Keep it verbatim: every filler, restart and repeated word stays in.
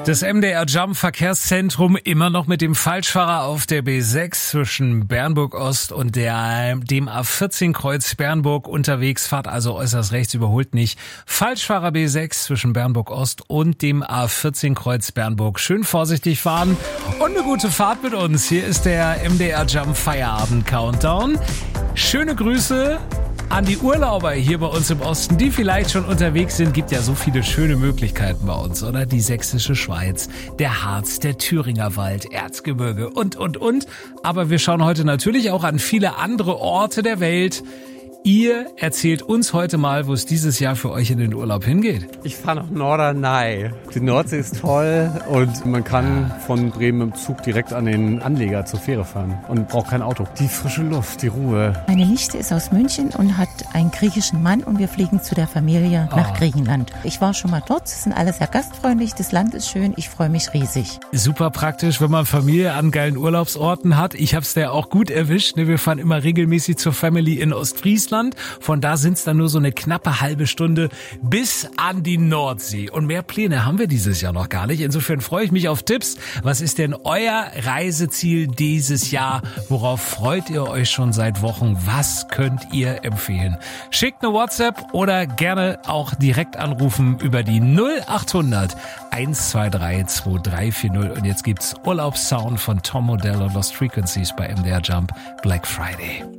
Das M D R Jump Verkehrszentrum immer noch mit dem Falschfahrer auf der B sechs zwischen Bernburg Ost und der, dem A vierzehn Kreuz Bernburg unterwegs. Fahrt also äußerst rechts, überholt nicht. Falschfahrer B sechs zwischen Bernburg Ost und dem A vierzehn Kreuz Bernburg. Schön vorsichtig fahren und eine gute Fahrt mit uns. Hier ist der M D R Jump Feierabend Countdown. Schöne Grüße an die Urlauber hier bei uns im Osten, die vielleicht schon unterwegs sind. Gibt ja so viele schöne Möglichkeiten bei uns, oder? Die sächsische Schweiz, der Harz, der Thüringer Wald, Erzgebirge und, und, und. Aber wir schauen heute natürlich auch an viele andere Orte der Welt. Ihr erzählt uns heute mal, wo es dieses Jahr für euch in den Urlaub hingeht. Ich fahre nach Norderney. Die Nordsee ist toll und man kann von Bremen im Zug direkt an den Anleger zur Fähre fahren und braucht kein Auto. Die frische Luft, die Ruhe. Meine Nichte ist aus München und hat einen griechischen Mann und wir fliegen zu der Familie nach Oh. Griechenland. Ich war schon mal dort, sie sind alle sehr gastfreundlich, das Land ist schön, ich freue mich riesig. Super praktisch, wenn man Familie an geilen Urlaubsorten hat. Ich hab's da auch gut erwischt. Ne? Wir fahren immer regelmäßig zur Family in Ostfriesland. Von da sind's dann nur so eine knappe halbe Stunde bis an die Nordsee. Und mehr Pläne haben wir dieses Jahr noch gar nicht. Insofern freue ich mich auf Tipps. Was ist denn euer Reiseziel dieses Jahr? Worauf freut ihr euch schon seit Wochen? Was könnt ihr empfehlen? Schickt eine WhatsApp oder gerne auch direkt anrufen über die null acht hundert eins zwei drei zwei drei vier null. Und jetzt gibt's Urlaubssound von Tom Modell und Lost Frequencies bei M D R Jump Black Friday.